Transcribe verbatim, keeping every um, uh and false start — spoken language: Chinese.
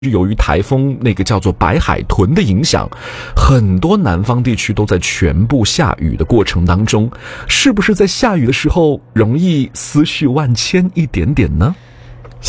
由于台风那个叫做白海豚的影响，很多南方地区都在全部下雨的过程当中，是不是在下雨的时候容易思绪万千一点点呢？